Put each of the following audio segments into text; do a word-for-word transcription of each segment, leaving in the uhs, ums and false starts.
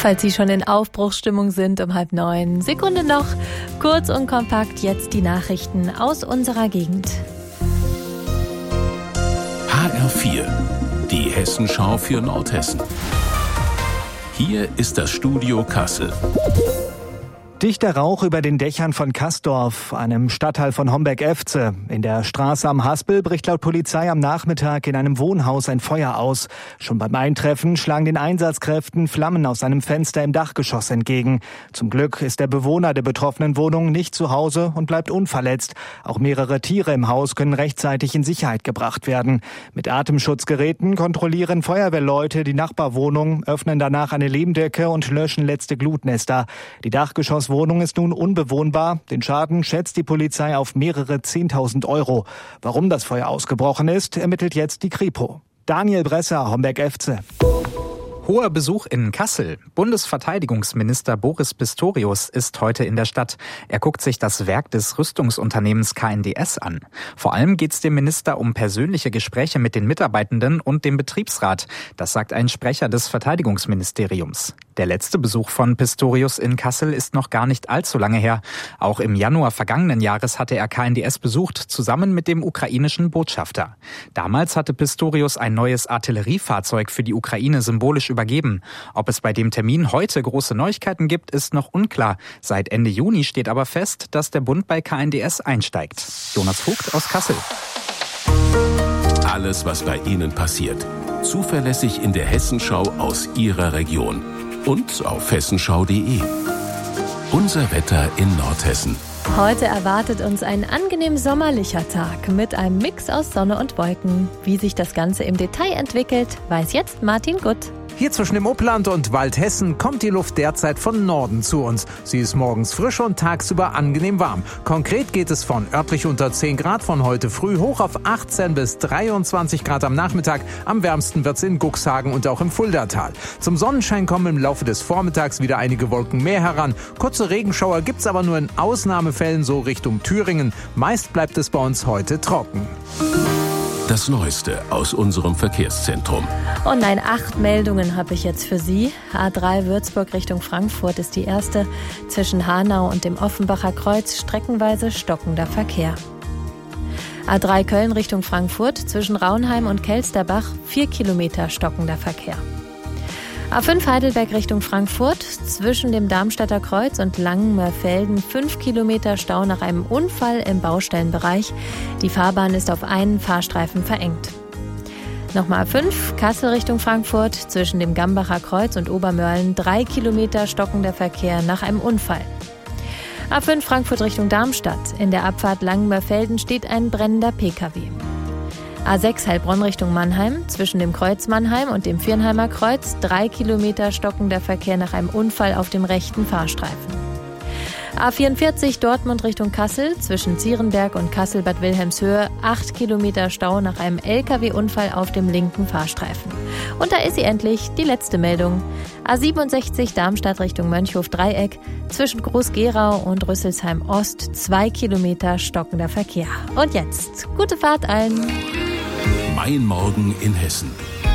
Falls Sie schon in Aufbruchsstimmung sind, um halb neun. Sekunde noch, kurz und kompakt, jetzt die Nachrichten aus unserer Gegend. H R vier, die Hessenschau für Nordhessen. Hier ist das Studio Kassel. Dichter Rauch über den Dächern von Kastorf, einem Stadtteil von Homberg-Efze. In der Straße am Haspel bricht laut Polizei am Nachmittag in einem Wohnhaus ein Feuer aus. Schon beim Eintreffen schlagen den Einsatzkräften Flammen aus einem Fenster im Dachgeschoss entgegen. Zum Glück ist der Bewohner der betroffenen Wohnung nicht zu Hause und bleibt unverletzt. Auch mehrere Tiere im Haus können rechtzeitig in Sicherheit gebracht werden. Mit Atemschutzgeräten kontrollieren Feuerwehrleute die Nachbarwohnung, öffnen danach eine Lehmdecke und löschen letzte Glutnester. Die Dachgeschoss Wohnung ist nun unbewohnbar. Den Schaden schätzt die Polizei auf mehrere zehntausend Euro. Warum das Feuer ausgebrochen ist, ermittelt jetzt die Kripo. Daniel Bresser, Homberg-Efze. Hoher Besuch in Kassel. Bundesverteidigungsminister Boris Pistorius ist heute in der Stadt. Er guckt sich das Werk des Rüstungsunternehmens K N D S an. Vor allem geht es dem Minister um persönliche Gespräche mit den Mitarbeitenden und dem Betriebsrat. Das sagt ein Sprecher des Verteidigungsministeriums. Der letzte Besuch von Pistorius in Kassel ist noch gar nicht allzu lange her. Auch im Januar vergangenen Jahres hatte er K N D S besucht, zusammen mit dem ukrainischen Botschafter. Damals hatte Pistorius ein neues Artilleriefahrzeug für die Ukraine symbolisch übergeben. Ob es bei dem Termin heute große Neuigkeiten gibt, ist noch unklar. Seit Ende Juni steht aber fest, dass der Bund bei K N D S einsteigt. Jonas Vogt aus Kassel. Alles, was bei Ihnen passiert. Zuverlässig in der Hessenschau aus Ihrer Region. Und auf hessenschau punkt de. Unser Wetter in Nordhessen. Heute erwartet uns ein angenehm sommerlicher Tag mit einem Mix aus Sonne und Wolken. Wie sich das Ganze im Detail entwickelt, weiß jetzt Martin Gutt. Hier zwischen dem Upland und Waldhessen kommt die Luft derzeit von Norden zu uns. Sie ist morgens frisch und tagsüber angenehm warm. Konkret geht es von örtlich unter zehn Grad von heute früh hoch auf achtzehn bis dreiundzwanzig Grad am Nachmittag. Am wärmsten wird's in Cuxhagen und auch im Fuldatal. Zum Sonnenschein kommen im Laufe des Vormittags wieder einige Wolken mehr heran. Kurze Regenschauer gibt's aber nur in Ausnahmefällen so Richtung Thüringen. Meist bleibt es bei uns heute trocken. Das Neueste aus unserem Verkehrszentrum. Oh nein, acht Meldungen habe ich jetzt für Sie. A drei Würzburg Richtung Frankfurt ist die erste. Zwischen Hanau und dem Offenbacher Kreuz streckenweise stockender Verkehr. A drei Köln Richtung Frankfurt zwischen Raunheim und Kelsterbach vier Kilometer stockender Verkehr. A fünf Heidelberg Richtung Frankfurt zwischen dem Darmstädter Kreuz und Langenmörfelden fünf Kilometer Stau nach einem Unfall im Baustellenbereich. Die Fahrbahn ist auf einen Fahrstreifen verengt. Nochmal A fünf Kassel Richtung Frankfurt zwischen dem Gambacher Kreuz und Obermörlen drei Kilometer stockender Verkehr nach einem Unfall. A fünf Frankfurt Richtung Darmstadt. In der Abfahrt Langenmörfelden steht ein brennender P K W. A sechs Heilbronn Richtung Mannheim, zwischen dem Kreuz Mannheim und dem Viernheimer Kreuz, drei Kilometer stockender Verkehr nach einem Unfall auf dem rechten Fahrstreifen. A vierundvierzig Dortmund Richtung Kassel, zwischen Zierenberg und Kassel-Bad Wilhelmshöhe, acht Kilometer Stau nach einem L K W-Unfall auf dem linken Fahrstreifen. Und da ist sie endlich, die letzte Meldung. A siebenundsechzig Darmstadt Richtung Mönchhof-Dreieck, zwischen Groß-Gerau und Rüsselsheim Ost, zwei Kilometer stockender Verkehr. Und jetzt, gute Fahrt allen. Mein Morgen in Hessen.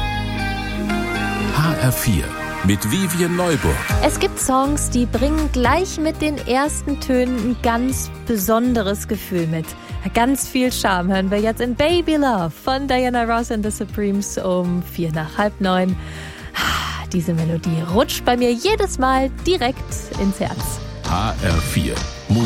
H R vier mit Vivian Neuburg. Es gibt Songs, die bringen gleich mit den ersten Tönen ein ganz besonderes Gefühl mit. Ganz viel Charme hören wir jetzt in Baby Love von Diana Ross and the Supremes um vier nach halb neun. Diese Melodie rutscht bei mir jedes Mal direkt ins Herz. H R vier